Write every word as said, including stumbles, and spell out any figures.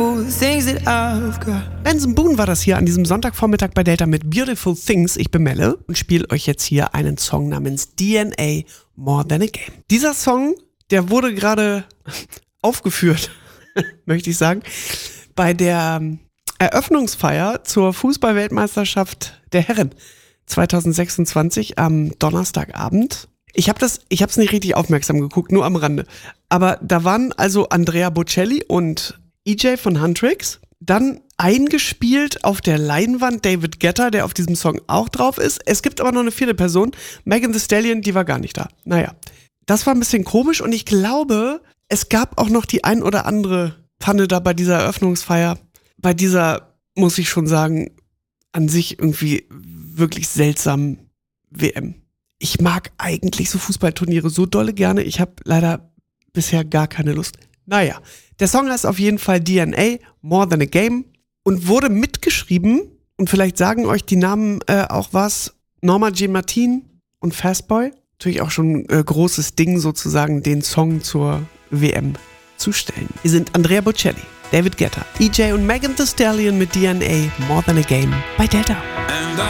Benson Boone war das hier an diesem Sonntagvormittag bei Delta mit Beautiful Things. Ich bin Melle und spiele euch jetzt hier einen Song namens D N A More Than a Game. Dieser Song, der wurde gerade aufgeführt, möchte ich sagen, bei der Eröffnungsfeier zur Fußball-Weltmeisterschaft der Herren zwanzig sechsundzwanzig am Donnerstagabend. Ich habe das, ich habe es nicht richtig aufmerksam geguckt, nur am Rande. Aber da waren also Andrea Bocelli und E J von Huntrix. Dann eingespielt auf der Leinwand David Guetta, der auf diesem Song auch drauf ist. Es gibt aber noch eine vierte Person, Megan Thee Stallion, die war gar nicht da. Naja, das war ein bisschen komisch und ich glaube, es gab auch noch die ein oder andere Panne da bei dieser Eröffnungsfeier. Bei dieser, muss ich schon sagen, an sich irgendwie wirklich seltsamen W M. Ich mag eigentlich so Fußballturniere so dolle gerne. Ich habe leider bisher gar keine Lust. Naja, der Song heißt auf jeden Fall D N A, More Than a Game und wurde mitgeschrieben und vielleicht sagen euch die Namen äh, auch was. Norma Jean Martin und Fastboy. Natürlich auch schon ein äh, großes Ding sozusagen, den Song zur W M zu stellen. Hier sind Andrea Bocelli, David Guetta, E J und Megan Thee Stallion mit D N A, More Than a Game bei Delta. And